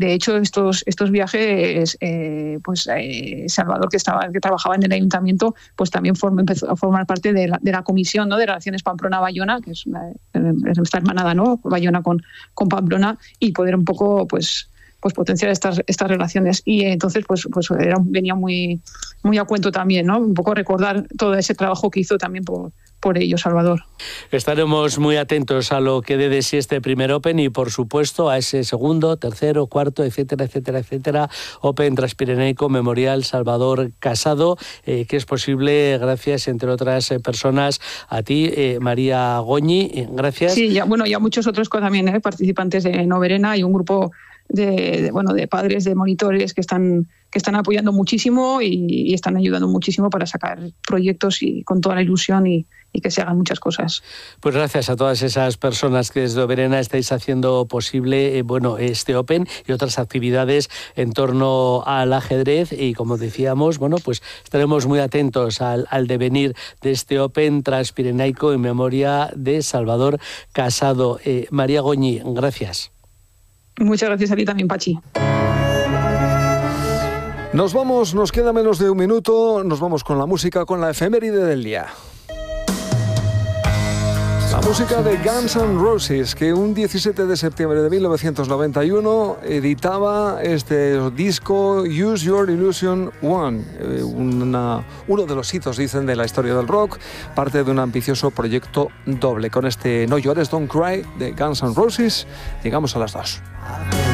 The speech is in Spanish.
de hecho, estos viajes, Salvador, que trabajaba en el ayuntamiento, pues también empezó a formar parte de la comisión, ¿no?, de Relaciones Pamplona-Bayona, que está hermanada, ¿no?, Bayona con Pamplona, y poder un poco pues potenciar estas relaciones. Y entonces venía muy a cuento también, ¿no?, un poco recordar todo ese trabajo que hizo también por ello, Salvador. Estaremos muy atentos a lo que dé de sí este primer Open y, por supuesto, a ese segundo, tercero, cuarto, etcétera, Open Transpirenaico Memorial Salvador Casado, que es posible gracias, entre otras personas, a ti, María Goñi. Gracias. Sí, ya muchos otros también, participantes de Noverena, y un grupo de padres, de monitores que están apoyando muchísimo y están ayudando muchísimo para sacar proyectos y con toda la ilusión y que se hagan muchas cosas. Pues gracias a todas esas personas que desde Noverena estáis haciendo posible este Open y otras actividades en torno al ajedrez, y como decíamos, pues estaremos muy atentos al devenir de este Open Transpirenaico en memoria de Salvador Casado. María Goñi, gracias. Muchas gracias a ti también, Pachi. Nos vamos, nos queda menos de un minuto, nos vamos con la música, con la efeméride del día. La música de Guns N' Roses, que un 17 de septiembre de 1991 editaba este disco Use Your Illusion 1, uno de los hitos, dicen, de la historia del rock, parte de un ambicioso proyecto doble. Con este No Llores, Don't Cry de Guns N' Roses, llegamos a las 2.